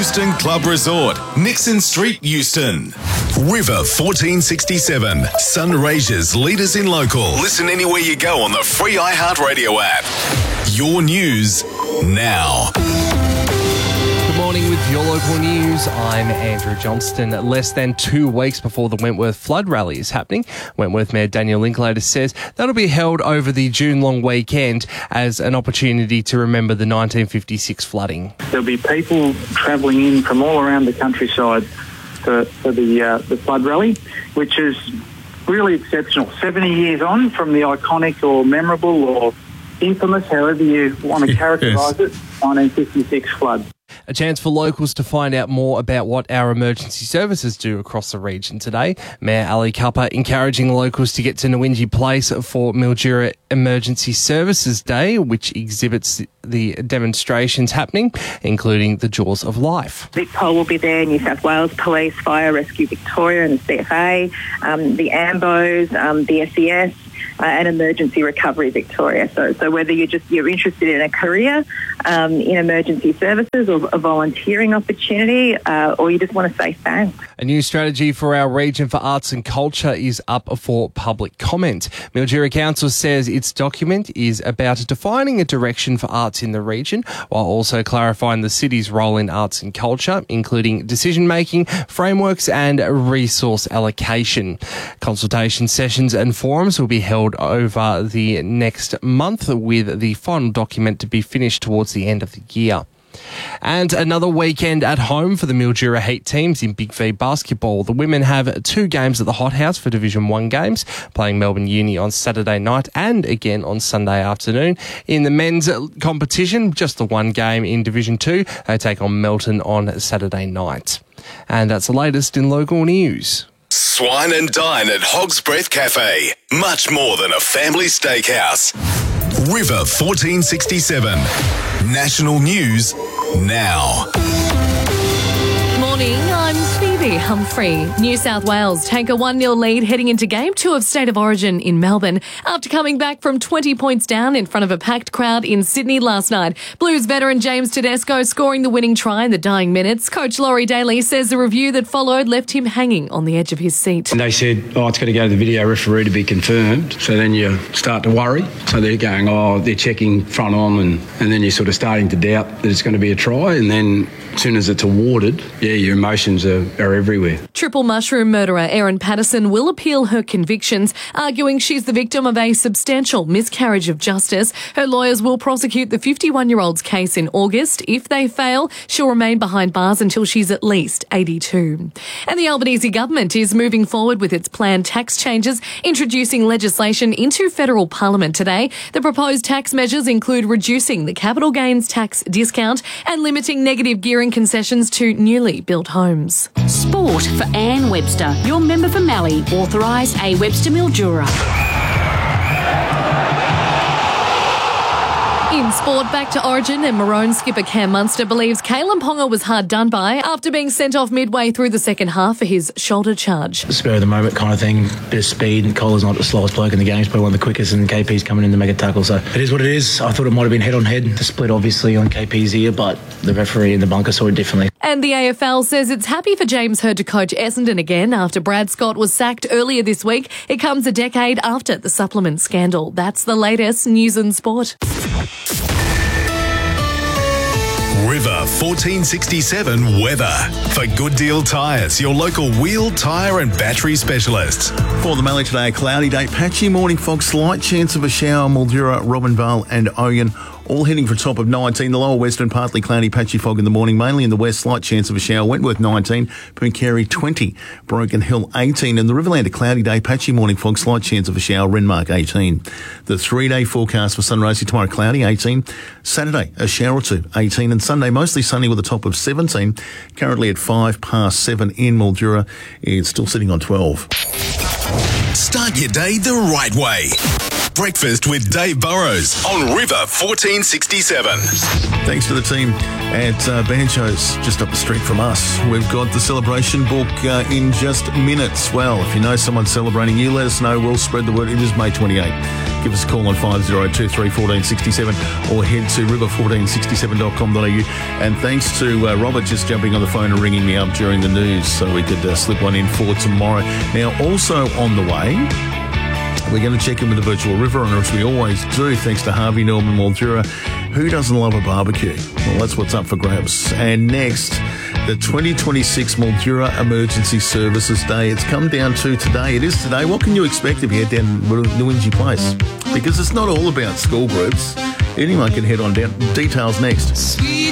Euston Club Resort, Nixon Street, Euston. River 1467, Sunraysia's leaders in local. Listen anywhere you go on the free iHeartRadio app. Your news now. Good morning with your local news. I'm Andrew Johnston. Less than 2 weeks before the Wentworth flood rally is happening, Wentworth Mayor Daniel Linklater says that'll be held over the June long weekend as an opportunity to remember the 1956 flooding. There'll be people travelling in from all around the countryside for the flood rally, which is really exceptional. 70 years on from the iconic or memorable or infamous, however you want to characterise it, 1956 flood. A chance for locals to find out more about what our emergency services do across the region today. Mayor Ali Cupper encouraging locals to get to Nwinji Place for Mildura Emergency Services Day, which exhibits the demonstrations happening, including the Jaws of Life. VicPol will be there, New South Wales Police, Fire Rescue Victoria and the CFA, the AMBOs, the SES, and Emergency Recovery Victoria. So whether you're interested in a career in emergency services or a volunteering opportunity, or you just want to say thanks. A new strategy for our region for arts and culture is up for public comment. Mildura Council says its document is about defining a direction for arts in the region, while also clarifying the city's role in arts and culture, including decision-making, frameworks and resource allocation. Consultation sessions and forums will be held over the next month, with the final document to be finished towards the end of the year. And another weekend at home for the Mildura Heat teams in Big V basketball. The women have 2 games at the Hot House for Division 1 games, playing Melbourne Uni on Saturday night and again on Sunday afternoon. In the men's competition, just the 1 game in Division 2. They take on Melton on Saturday night. And that's the latest in local news. Swine and dine at Hog's Breath Cafe. Much more than a family steakhouse. River 1467. National news now. Morning, I'm Phoebe Humphrey. New South Wales take a 1-0 lead heading into Game 2 of State of Origin in Melbourne after coming back from 20 points down in front of a packed crowd in Sydney last night. Blues veteran James Tedesco scoring the winning try in the dying minutes. Coach Laurie Daly says the review that followed left him hanging on the edge of his seat. And they said, it's got to go to the video referee to be confirmed. So then you start to worry. So they're going, they're checking front on, and then you're sort of starting to doubt that it's going to be a try. And then as soon as it's awarded, your emotions are everywhere. Triple mushroom murderer Erin Patterson will appeal her convictions, arguing she's the victim of a substantial miscarriage of justice. Her lawyers will prosecute the 51-year-old's case in August. If they fail, she'll remain behind bars until she's at least 82. And the Albanese government is moving forward with its planned tax changes, introducing legislation into federal parliament today. The proposed tax measures include reducing the capital gains tax discount and limiting negative gearing concessions to newly built homes. Sport for Anne Webster, your member for Mallee, authorised A. Webster Mildura. In sport, back to Origin, and Maroon skipper Cam Munster believes Kalen Ponga was hard done by after being sent off midway through the second half for his shoulder charge. Spur of the moment kind of thing, bit of speed, and Cole's not the slowest bloke in the game, he's probably one of the quickest, and KP's coming in to make a tackle, so it is what it is. I thought it might have been head-on-head, the split obviously on KP's ear, but the referee in the bunker saw it differently. And the AFL says it's happy for James Hird to coach Essendon again after Brad Scott was sacked earlier this week. It comes a decade after the supplement scandal. That's the latest news and sport. River 1467 weather. For Good Deal Tyres, your local wheel, tyre and battery specialists. For the Mallee today, a cloudy day, patchy morning fog, slight chance of a shower, Mildura, Robinvale and Oyen. All heading for a top of 19. The lower western, partly cloudy, patchy fog in the morning. Mainly in the west, slight chance of a shower. Wentworth 19, Pooncarie 20, Broken Hill 18. And the Riverland, a cloudy day, patchy morning fog, slight chance of a shower. Renmark 18. The 3-day forecast for Sunraysia tomorrow, cloudy 18. Saturday, a shower or two, 18. And Sunday, mostly sunny with a top of 17. Currently at 7 in Mildura. It's still sitting on 12. Start your day the right way. Breakfast with Dave Burrows on River 1467. Thanks to the team at Bancho's just up the street from us. We've got the celebration book in just minutes. Well, if you know someone celebrating, you let us know. We'll spread the word. It is May 28th. give us a call on 5023 1467 or head to river1467.com.au. And thanks to Robert just jumping on the phone and ringing me up during the news so we could slip one in for tomorrow. Now, also on the way, we're going to check in with the virtual river runner, as we always do, thanks to Harvey Norman Mildura. Who doesn't love a barbecue? Well, that's what's up for grabs. And next, the 2026 Mildura Emergency Services Day. It's come down to today. It is today. What can you expect if you head down Newinji Place? Because it's not all about school groups. Anyone can head on down. Details next.